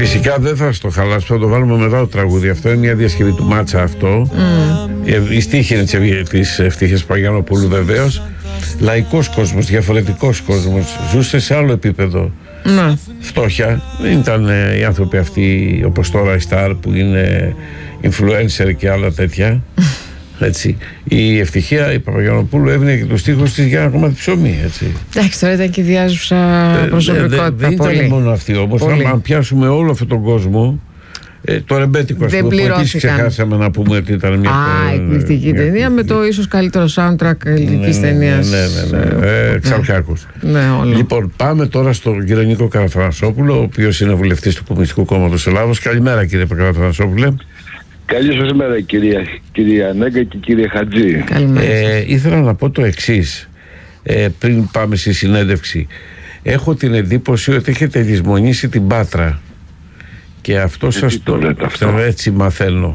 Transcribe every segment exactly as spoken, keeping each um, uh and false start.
Φυσικά δεν θα στο χαλάσω, θα το βάλουμε μετά το τραγούδι. Αυτό είναι μια διασκευή του Μάτσα αυτό. Mm. Η στίχη είναι της Ευτύχειας Παγιανοπούλου βεβαίως. Λαϊκός κόσμος, διαφορετικός κόσμος. Ζούσε σε άλλο επίπεδο. Mm. Φτώχεια. Δεν ήταν ε, οι άνθρωποι αυτοί όπως τώρα οι Star που είναι influencer και άλλα τέτοια. Έτσι. Η Ευτυχία, η Παπαγιανοπούλου έβγαινε και τους στίχους της για ένα κομμάτι ψωμί. Έτσι. Εντάξει, τώρα ήταν και ιδιάζουσα προσωπικότητα. Δεν δε, δε ήταν μόνο αυτή όμως. Αν πιάσουμε όλο αυτόν τον κόσμο, ε, το ρεμπέτικο, ας πούμε, που επίσης ξεχάσαμε να πούμε ότι ήταν μια. Α, εκπληκτική ταινία με το ίσως καλύτερο soundtrack ελληνικής ταινίας. Ναι, ναι, ναι. Ε, Ξαρχάκος. Ναι, όλο. Λοιπόν, πάμε τώρα στον κύριο Νίκο Καραθανασόπουλο, ο οποίος είναι βουλευτής του Κομμουνιστικού Κόμματος Ελλάδος. Καλημέρα, κύριε Καραθανασόπουλε. Καλή σας μέρα, κυρία, κυρία Νέγκα και κύριε Χατζή. Ε, ήθελα να πω το εξής, ε, πριν πάμε στη συνέντευξη. Έχω την εντύπωση ότι έχετε λησμονήσει την Πάτρα και αυτό σας το, το έτσι μαθαίνω.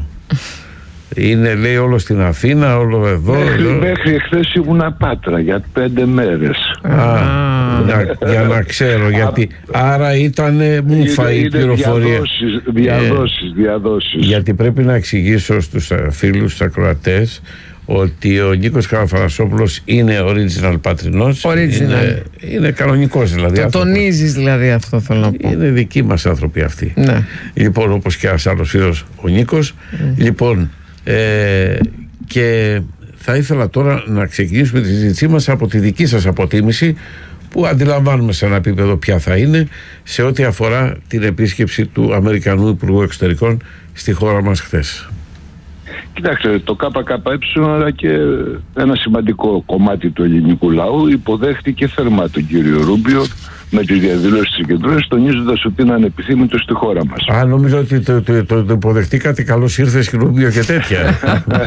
Είναι, λέει, όλο στην Αθήνα, όλο εδώ. Μέχρι, εδώ. μέχρι εχθές ήμουνα Πάτρα για πέντε μέρες. Α, για, για να ξέρω, γιατί άρα ήταν μούφα η πληροφορία. Διαδόσεις, διαδόσεις, διαδόσεις. Γιατί πρέπει να εξηγήσω στους φίλους, στους ακροατές, ότι ο Νίκος Καραθανασόπουλος είναι original πατρινός. Original. Είναι, είναι κανονικός δηλαδή. Το τονίζεις δηλαδή, αυτό θέλω να πω. Είναι δικοί μας άνθρωποι αυτοί. Ναι. Λοιπόν, όπως και ένας άλλος φίλος ο Νίκος. Mm. Λοιπόν, ε, και θα ήθελα τώρα να ξεκινήσουμε τη συζήτησή μας από τη δική σας αποτίμηση, που αντιλαμβάνουμε σε ένα επίπεδο ποια θα είναι, σε ό,τι αφορά την επίσκεψη του Αμερικανού Υπουργού Εξωτερικών στη χώρα μας χθες. Κοιτάξτε, το ΚΚΕ, αλλά και ένα σημαντικό κομμάτι του ελληνικού λαού, υποδέχτηκε θερμά τον κύριο Ρούμπιο με τις διαδηλώσεις της Κεντρώνης, τονίζοντας ότι είναι ανεπιθύμητο στη χώρα μας. Α, νομίζω ότι το, το, το, το υποδεχτήκατε, καλώς ήρθες Ρούμπιο και τέτοια.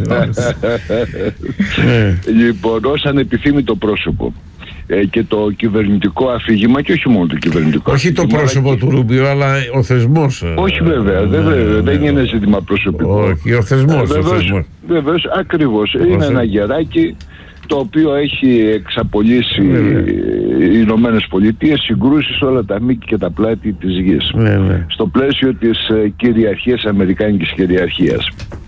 Λοιπόν, ως ανεπιθύμητο πρόσωπο. Ε, και το κυβερνητικό αφήγημα, και όχι μόνο το κυβερνητικό όχι αφήγημα, το πρόσωπο του Ρούμπιο, αλλά ο θεσμός. Όχι βέβαια, δεν, δε, δεν είναι ζήτημα προσωπικό. Όχι, ο θεσμός. Ε, βεβαίως, ο θεσμός. βεβαίως, ακριβώς. Είναι θεσμός. Ένα γεράκι το οποίο έχει εξαπολύσει οι Ηνωμένες Πολιτείες συγκρούσεις σε όλα τα μήκη και τα πλάτη της γης. Ναι, ναι. Στο πλαίσιο της κυριαρχίας, αμερικάνικης κυριαρχίας.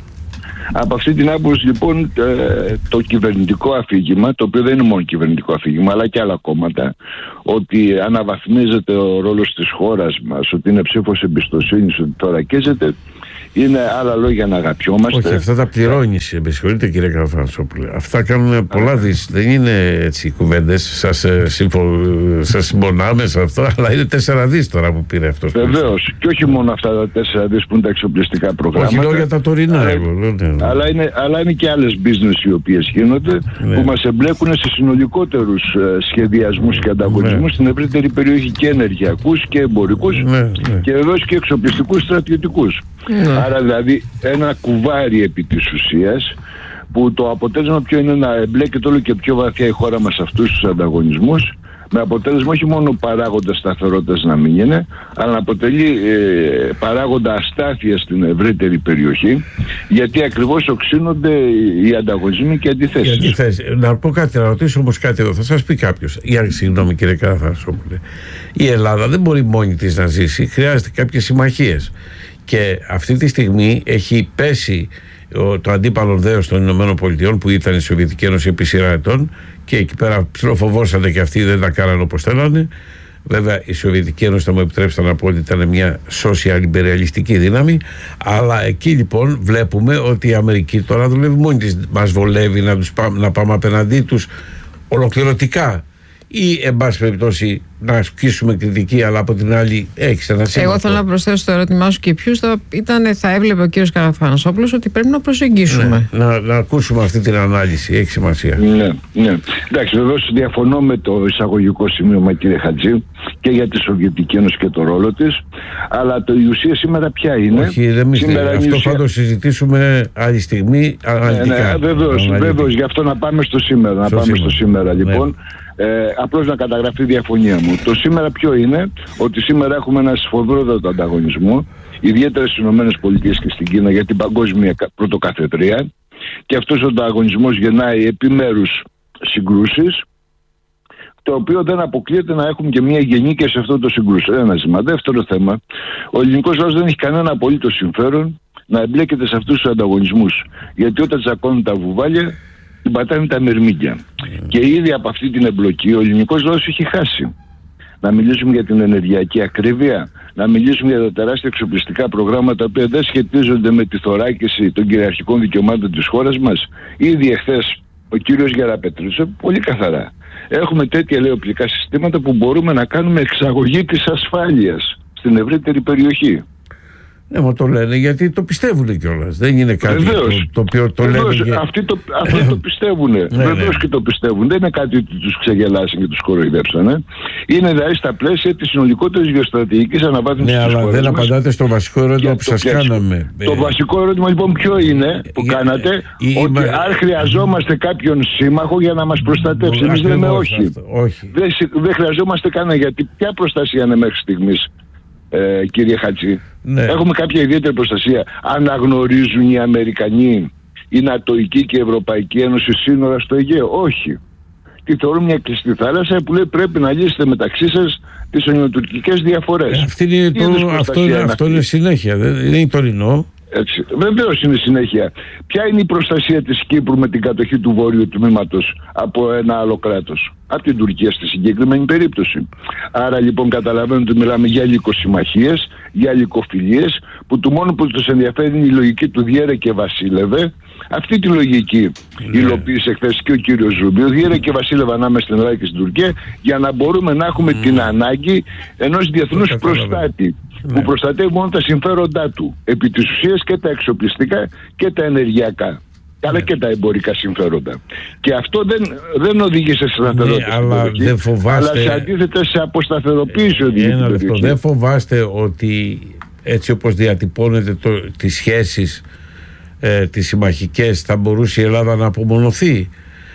Από αυτή την άποψη λοιπόν το κυβερνητικό αφήγημα, το οποίο δεν είναι μόνο κυβερνητικό αφήγημα αλλά και άλλα κόμματα, ότι αναβαθμίζεται ο ρόλος της χώρας μας, ότι είναι ψήφος εμπιστοσύνης, ότι θωρακίζεται, είναι άλλα λόγια να αγαπιόμαστε. Όχι, αυτά τα πληρώνεις, με συγχωρείτε κύριε Καραθανασόπουλε. Αυτά κάνουν πολλά δις. Δεν είναι έτσι κουβέντες. Σας, συμφω... σας συμπονάμε σε αυτό, αλλά είναι τέσσερα δις τώρα που πήρε αυτός. Βεβαίως. Και όχι μόνο αυτά τα τέσσερα δις που είναι τα εξοπλιστικά προγράμματα. Όχι, λέω για τα τωρινά. Αλλά, εγώ, ναι, ναι. αλλά, είναι, αλλά είναι και άλλες business οι οποίες γίνονται, ναι, που μας εμπλέκουν σε συνολικότερους σχεδιασμούς και ανταγωνισμούς, ναι, στην ευρύτερη περιοχή, και ενεργειακούς και εμπορικούς, ναι, ναι, και βεβαίως και εξοπλιστικούς στρατιωτικούς. Ναι. Άρα δηλαδή ένα κουβάρι επί της ουσίας, που το αποτέλεσμα ποιο είναι, να εμπλέκεται όλο και πιο βαθιά η χώρα μας σε αυτούς τους ανταγωνισμούς, με αποτέλεσμα όχι μόνο παράγοντα σταθερότητας να μην είναι, αλλά να αποτελεί ε, παράγοντα αστάθεια στην ευρύτερη περιοχή, γιατί ακριβώς οξύνονται οι ανταγωνισμοί και οι αντιθέσεις. αντιθέσεις. Να πω κάτι, να ρωτήσω όμως κάτι εδώ. Θα σας πει κάποιος, για συγγνώμη κύριε Καραθανασόπουλε, η Ελλάδα δεν μπορεί μόνη της να ζήσει, χρειάζεται κάποιες συμμαχίες. Και αυτή τη στιγμή έχει πέσει το αντίπαλο δέος των Ηνωμένων Πολιτειών, που ήταν η Σοβιετική Ένωση επί σειρά ετών, και εκεί πέρα ψιλοφοβόσατε και αυτοί, δεν τα κάνανε όπως θέλανε. Βέβαια η Σοβιετική Ένωση, θα μου επιτρέψετε να πω, ότι ήταν μια social-υπεριαλιστική δύναμη, αλλά εκεί λοιπόν βλέπουμε ότι η Αμερική τώρα δουλεύει μόνη της. Μας βολεύει να, τους πάμε, να πάμε απέναντί τους ολοκληρωτικά, ή εν πάση περιπτώσει να ασκήσουμε κριτική, αλλά από την άλλη έχεις ένα σύμβατο. Εγώ θέλω να προσθέσω στο ερώτημά σου και ποιους θα, ήταν, θα έβλεπε ο κύριος Καραθανασόπουλος ότι πρέπει να προσεγγίσουμε. Ναι, να, να ακούσουμε αυτή την ανάλυση, έχει σημασία. Ναι, ναι. Εντάξει, βεβαίως διαφωνώ με το εισαγωγικό σημείωμα κύριε Χατζή, και για τη Σοβιετική Ένωση και το ρόλο της, αλλά το η ουσία σήμερα ποια είναι? Όχι, δεν μη αυτό ουσία... θα το συζητήσουμε άλλη στιγμή αναλυτικά. Ναι, ναι, βεβαίως, βεβαίως, γι' αυτό να πάμε στο σήμερα, να πάμε στο σήμερα λοιπόν. Ναι. Ε, απλώς να καταγραφεί η διαφωνία μου. Το σήμερα ποιο είναι? Ότι σήμερα έχουμε ένα σφοδρότατο ανταγωνισμό, ιδιαίτερα στις ΗΠΑ και στην Κίνα, για την παγκόσμια πρωτοκαθεδρία, και αυτός ο ανταγωνισμός γεννάει επιμέρους συγκρούσεις το οποίο δεν αποκλείεται να έχουμε και μια γενική σε αυτό το σύγκρουση. Ένα ζήτημα. Δεύτερο θέμα, ο ελληνικός λαός δεν έχει κανένα απολύτως συμφέρον να εμπλέκεται σε αυτούς τους ανταγωνισμούς. Γιατί όταν τσακώνουν τα βουβάλια, την πατάνε τα μερμήγκια. Mm. Και ήδη από αυτή την εμπλοκή ο ελληνικός λαός έχει χάσει. Να μιλήσουμε για την ενεργειακή ακρίβεια, να μιλήσουμε για τα τεράστια εξοπλιστικά προγράμματα που δεν σχετίζονται με τη θωράκιση των κυριαρχικών δικαιωμάτων της χώρας μας. Ήδη εχθές ο κύριος Γεραπετρούς, πολύ καθαρά. Έχουμε τέτοια λέει οπλικά συστήματα που μπορούμε να κάνουμε εξαγωγή της ασφάλειας στην ευρύτερη περιοχή. Ναι, μα το λένε γιατί το πιστεύουν κιόλας. Δεν είναι κάτι το, το οποίο το Βεβαίως, λένε. Αυτοί το, αυτοί το πιστεύουν. Ναι, Βεβαίως ναι. και το πιστεύουν. Δεν είναι κάτι ότι τους ξεγελάσαν και τους κοροϊδέψανε. Είναι δηλαδή στα πλαίσια της συνολικότερης γεωστρατηγικής αναβάθμισης. Ναι, της αλλά χώρας δεν μας. απαντάτε στο βασικό ερώτημα που σας κάναμε. Το βασικό ερώτημα λοιπόν ποιο είναι που ε, κάνατε, ε, ότι ε, αν χρειαζόμαστε κάποιον σύμμαχο για να μας προστατεύσει. Εμείς λέμε όχι. όχι. Δεν, δεν χρειαζόμαστε κανένα, γιατί ποια προστασία είναι μέχρι στιγμής, ε, κύριε Χατζή? Ναι. Έχουμε κάποια ιδιαίτερη προστασία? Αναγνωρίζουν οι Αμερικανοί, η Νατοϊκή και η Ευρωπαϊκή Ένωση σύνορα στο Αιγαίο? Όχι. Και θεωρούν μια κλειστή θάλασσα που λέει πρέπει να λύσετε μεταξύ σας τις ελληνοτουρκικές διαφορές. Ε, αυτή είναι το, αυτό, είναι, αυτό είναι συνέχεια, δεν είναι τωρινό. Έτσι. Βεβαίως είναι συνέχεια. Ποια είναι η προστασία της Κύπρου με την κατοχή του βόρειου τμήματος από ένα άλλο κράτος? Από την Τουρκία στη συγκεκριμένη περίπτωση. Άρα λοιπόν καταλαβαίνετε ότι μιλάμε για λυκοσυμμαχίες, για λυκοφιλίες, που το μόνο που τους ενδιαφέρει είναι η λογική του διέρε και βασίλευε. Αυτή τη λογική yeah. υλοποίησε χθες και ο κύριος Ρούμπιο, διέρε και βασίλευε ανάμεσα στην Ελλάδα και στην Τουρκία, για να μπορούμε να έχουμε mm. την ανάγκη ενός διεθνούς προστάτη που ναι. προστατεύει μόνο τα συμφέροντά του, επί της ουσίας και τα εξοπλιστικά και τα ενεργειακά, αλλά ναι. και τα εμπορικά συμφέροντα. Και αυτό δεν, δεν οδηγεί σε σταθερότητα, ναι, αλλά, δεν φοβάστε... αλλά σε αντίθετα σε αποσταθεροποίηση οδηγεί. Ένα λεπτό, δεν φοβάστε ότι έτσι όπως διατυπώνετε το, τις σχέσεις ε, τις συμμαχικές, θα μπορούσε η Ελλάδα να απομονωθεί?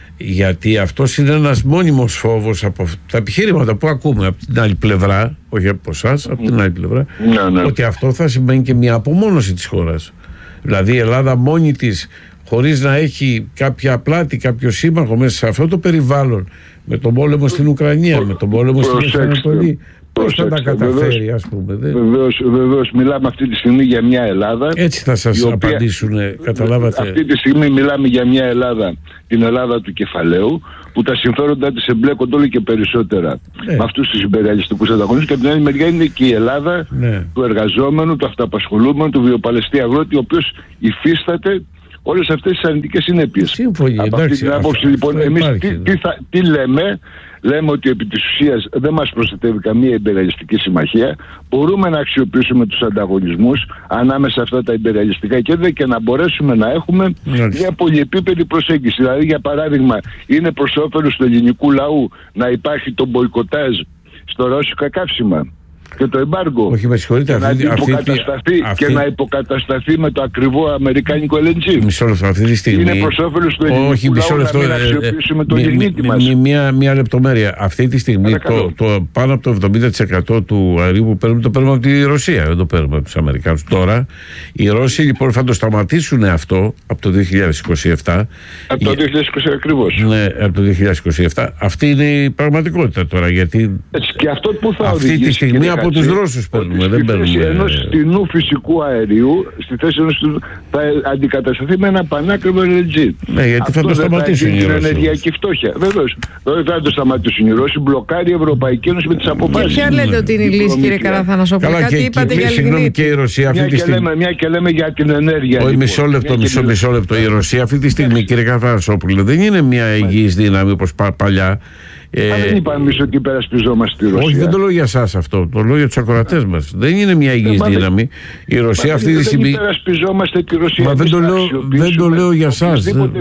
Γιατί αυτό είναι ένας μόνιμος φόβος από τα επιχείρηματα που ακούμε από την άλλη πλευρά, όχι από εσάς, από την άλλη πλευρά, ναι, ναι. ότι αυτό θα σημαίνει και μια απομόνωση της χώρας. Δηλαδή η Ελλάδα μόνη της, χωρίς να έχει κάποια πλάτη, κάποιο σύμμαχο μέσα σε αυτό το περιβάλλον, με τον πόλεμο στην Ουκρανία, με τον πόλεμο στην Ανατολή, πώς θα τα καταφέρει, βεβαίως, ας πούμε? Βεβαίως, βεβαίως μιλάμε αυτή τη στιγμή για μια Ελλάδα. Έτσι θα σας οποία, απαντήσουν, καταλάβατε. Αυτή τη στιγμή μιλάμε για μια Ελλάδα, την Ελλάδα του κεφαλαίου, που τα συμφέροντά της εμπλέκονται όλο και περισσότερα ναι. με αυτούς τους υπεριαλιστικούς ανταγωνισμούς, και από την άλλη μεριά είναι και η Ελλάδα ναι. του εργαζόμενου, του αυτοαπασχολούμενου, του βιοπαλαιστή αγρότη, ο οποίος υφίσταται όλες αυτές τις αρνητικές συνέπειες. Σύμφωνοι, από εντάξει, αυτή την άποψη λοιπόν εμείς τι, τι, θα, τι λέμε? Λέμε ότι επί της ουσίας δεν μας προστατεύει καμία υπεριαλιστική συμμαχία. Μπορούμε να αξιοποιήσουμε τους ανταγωνισμούς ανάμεσα σε αυτά τα υπεριαλιστικά κέντρα και να μπορέσουμε να έχουμε Μάλιστα. μια πολυεπίπεδη προσέγγιση. Δηλαδή, για παράδειγμα, είναι προς όφελος του ελληνικού λαού να υπάρχει το μποϊκοτάζ στο ρώσικα καύσιμα και το εμπάργκο? Όχι, με συγχωρείτε, και, αυτή, να αυτή, υποκατασταθεί, αυτή, και να υποκατασταθεί με το ακριβό αμερικάνικο ελ εν τζι. Μισό λεπτό, αυτή τη στιγμή. Είναι προς όφελος του ελληνικού όχι, μισό λαού λεπτό, να μην αξιοποιήσουμε το λιγνίτη μας. Μία, μία λεπτομέρεια. Αυτή τη στιγμή το, το, πάνω από το εβδομήντα τοις εκατό του αερίου που παίρνουμε το παίρνουμε από τη Ρωσία. Δεν το παίρνουμε από τους Αμερικάνους. Τώρα οι Ρώσοι λοιπόν θα το σταματήσουν αυτό από το δύο χιλιάδες είκοσι επτά. Από το δύο χιλιάδες είκοσι ακριβώς. Ναι, από το δύο χιλιάδες είκοσι επτά. Αυτή είναι η πραγματικότητα τώρα. Γιατί έτσι, και αυτό που θα αυτή τη στιγμή από τους Ρώσους παίρνουμε. Δεν παίρνουμε. Ενός φτηνού φυσικού αερίου, στη θέση ενός θα αντικατασταθεί με ένα πανάκριβο ελ εν τζι. Ναι, γιατί αυτό θα το σταματήσουν οι Ρώσοι. Είναι ενεργειακή φτώχεια. Βεβαίως. Δεν θα το σταματήσουν οι Ρώσοι. Μπλοκάρει η Ευρωπαϊκή Ένωση με τις αποφάσεις. Και ποια λέτε ότι είναι η λύση, κύριε Καραθανασόπουλο? Κάτι και, είπατε και, για συγγνώμη, και η Ρωσία αυτή μια τη στιγμή. Και λέμε, μια και λέμε για την ενέργεια. Όχι, μισό λεπτό, μισό, μισό λεπτό. Η Ρωσία αυτή τη στιγμή, κύριε Καραθανασόπουλο, δεν είναι μια υγιής δύναμη όπως παλιά. Ε, δεν είπαμε εμείς ότι υπερασπιζόμαστε τη Ρωσία. Όχι, δεν το λέω για εσάς αυτό. Το λέω για τους ακροατές μας. Δεν είναι μια υγιής ε, δύναμη. Η Ρωσία αυτή τη στιγμή. Δεν υπερασπιζόμαστε τη Ρωσία. Μα δεν το λέω, δεν το λέω για εσάς. Δεν, είναι...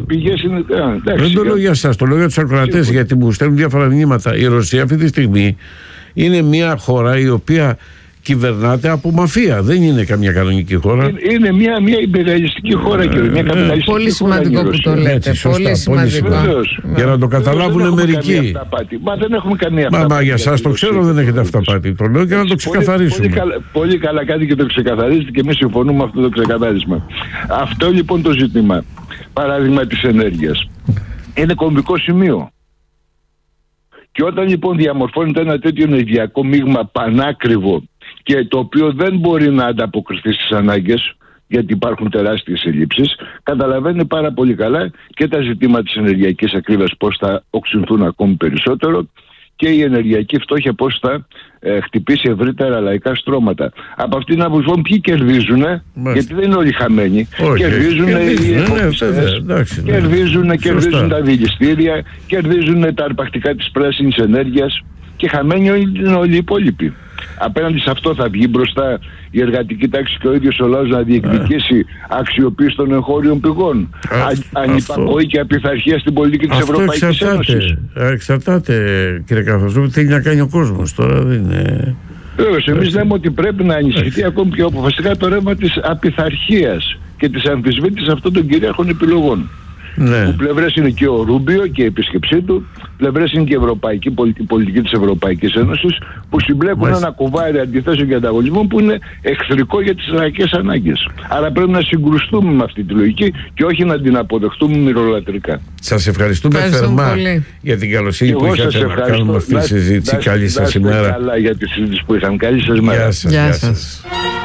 δεν το λέω για εσάς. Το λέω για τους ακροατές. Γιατί μου στέλνουν διάφορα μηνύματα. Η Ρωσία αυτή τη στιγμή είναι μια χώρα η οποία κυβερνάται από μαφία. Δεν είναι καμιά κανονική χώρα. Είναι, είναι μια, μια υπερρεαλιστική χώρα και μια καπιταλιστική. Πολύ σημαντικό που το λέτε. Έτσι, σωστά, πολύ σημαντικό. Βεβαίως. Για να το καταλάβουν μερικοί. Μα δεν έχουμε καμία Μα, μα για εσάς το ξέρω, δεν έχετε αυταπάτη. Το λέω για να το ξεκαθαρίσουμε. Πολύ, πολύ, καλά, πολύ καλά κάτι και το ξεκαθαρίζετε και εμείς συμφωνούμε αυτό το ξεκαθάρισμα. Αυτό λοιπόν το ζήτημα, παράδειγμα της ενέργειας, είναι κομβικό σημείο. Και όταν λοιπόν διαμορφώνεται ένα τέτοιο ενεργειακό μείγμα πανάκριβο και το οποίο δεν μπορεί να ανταποκριθεί στις ανάγκες, γιατί υπάρχουν τεράστιες ελλείψεις, καταλαβαίνει πάρα πολύ καλά και τα ζητήματα της ενεργειακής ακρίβειας πώς θα οξυνθούν ακόμη περισσότερο και η ενεργειακή φτώχεια πώς θα ε, χτυπήσει ευρύτερα λαϊκά στρώματα. Από αυτήν την άποψη, ποιοι κερδίζουν, γιατί δεν είναι όλοι χαμένοι. Κερδίζουν οι εφοπλιστές, κερδίζουν, κερδίζουν τα δηληστήρια, κερδίζουν τα αρπακτικά της πράσινης ενέργειας και χαμένοι είναι όλοι οι υπόλοιποι. Απέναντι σε αυτό θα βγει μπροστά η εργατική τάξη και ο ίδιος ο λαός να διεκδικήσει αξιοποίηση των εγχώριων πηγών, ανυπακοή και απειθαρχία στην πολιτική της Ευρωπαϊκής Ένωσης. Εξαρτάται, κύριε Καραθανασόπουλε, τι θέλει να κάνει ο κόσμος τώρα. Δεν είναι... Βέβαιως, εμείς λέμε ότι πρέπει να ενισχυθεί ακόμη πιο αποφασιστικά το ρεύμα της απειθαρχίας και της αμφισβήτησης αυτών των κυρίαρχων επιλογών. Ναι. Που πλευρές είναι και ο Ρούμπιο και η επίσκεψή του, πλευρές είναι και η ευρωπαϊκή πολιτική, πολιτική της Ευρωπαϊκής Ένωσης, που συμπλέκουν Μάλιστα. ένα κουβάρι αντιθέσεων και ανταγωνισμών που είναι εχθρικό για τις λαϊκές ανάγκες. Άρα πρέπει να συγκρουστούμε με αυτή τη λογική και όχι να την αποδεχτούμε μυρολατρικά. Σας ευχαριστούμε θερμά για την καλοσύνη που είχατε να κάνουμε αυτή τη συζήτηση. Καλή σας ημέρα. Καλά για τη συζήτηση που είχαν. Καλή σας μέρα. Γεια σας. Γεια σας.